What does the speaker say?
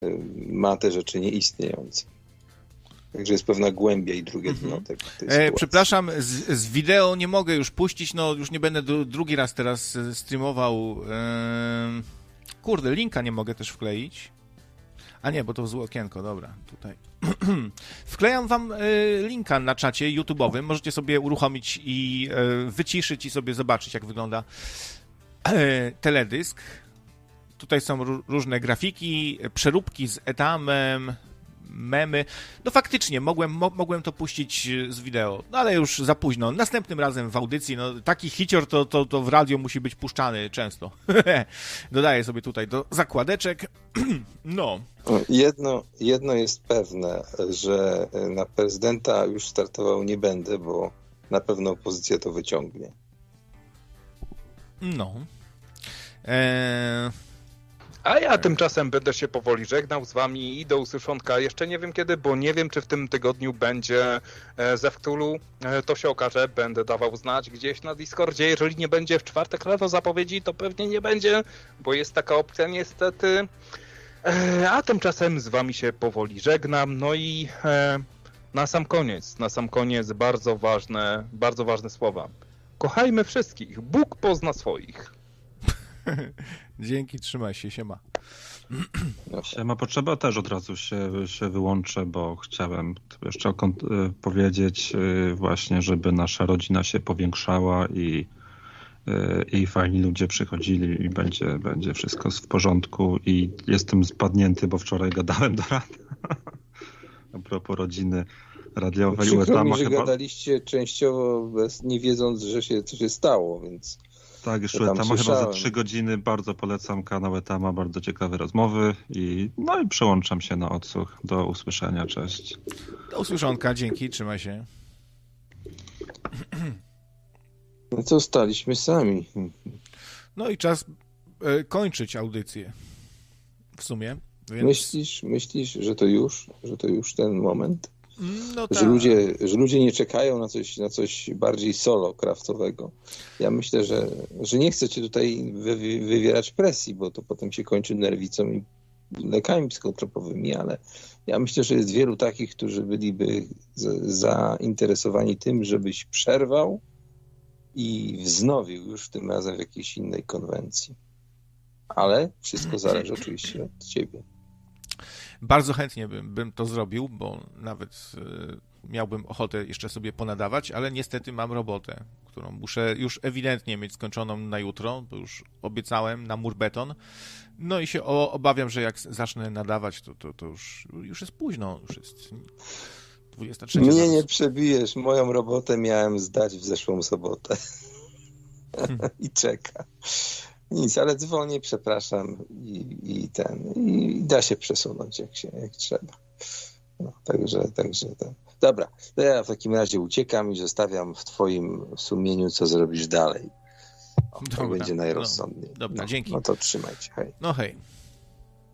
ma te rzeczy nieistniejące. Także jest pewna głębia i drugie dno tej sytuacji. Przepraszam, z wideo nie mogę już puścić, no już nie będę drugi raz teraz streamował. Kurde, linka nie mogę też wkleić. A nie, bo to złe okienko, dobra, tutaj. Wklejam wam linka na czacie YouTube'owym, możecie sobie uruchomić i wyciszyć i sobie zobaczyć, jak wygląda teledysk. Tutaj są różne przeróbki z Etamem, memy. No faktycznie, mogłem to puścić z wideo, no ale już za późno. Następnym razem w audycji, no taki hicior to w radio musi być puszczany często. Dodaję sobie tutaj do zakładeczek. No. Jedno jest pewne, że na prezydenta już startował nie będę, bo na pewno opozycja to wyciągnie. No. A ja tymczasem będę się powoli żegnał z wami i do usłyszonka. Jeszcze nie wiem kiedy, bo nie wiem, czy w tym tygodniu będzie ze Wtulu. To się okaże, będę dawał znać gdzieś na Discordzie. Jeżeli nie będzie w czwartek rano zapowiedzi, to pewnie nie będzie, bo jest taka opcja niestety. A tymczasem z wami się powoli żegnam. No i na sam koniec bardzo ważne słowa. Kochajmy wszystkich, Bóg pozna swoich. Dzięki, trzymaj się, siema. Siema, potrzeba też od razu się wyłączę, bo chciałem jeszcze powiedzieć właśnie, żeby nasza rodzina się powiększała i fajni ludzie przychodzili i będzie wszystko w porządku i jestem spadnięty, bo wczoraj gadałem do rana a propos rodziny radiowej. Przykro mi, że gadaliście częściowo nie wiedząc, że coś się stało, więc... Tak, już Etama chyba za 3 godziny. Bardzo polecam kanał Etama, bardzo ciekawe rozmowy i przełączam się na odsłuch. Do usłyszenia, cześć. Do usłyszonka, dzięki, trzymaj się. No co, staliśmy sami. No i czas kończyć audycję. W sumie. Więc... Myślisz, że to już ten moment? No tak. Że ludzie nie czekają na coś bardziej solo kraftowego. Ja myślę, że nie chcecie tutaj wywierać presji, bo to potem się kończy nerwicą i lekami psychotropowymi, ale ja myślę, że jest wielu takich, którzy byliby zainteresowani tym, żebyś przerwał i wznowił już tym razem w jakiejś innej konwencji. Ale wszystko zależy oczywiście od ciebie. Bardzo chętnie bym to zrobił, bo nawet miałbym ochotę jeszcze sobie ponadawać, ale niestety mam robotę, którą muszę już ewidentnie mieć skończoną na jutro, bo już obiecałem na mur beton. No i się obawiam, że jak zacznę nadawać, to już jest późno, już jest 23. Mnie nie przebijesz, moją robotę miałem zdać w zeszłą sobotę. I czeka. Nic, ale dzwonię, przepraszam i da się przesunąć jak trzeba. No, także ten. Dobra, to ja w takim razie uciekam i zostawiam w twoim sumieniu, co zrobisz dalej. To będzie najrozsądniej. Dobra, dzięki. No to trzymajcie, hej. No hej.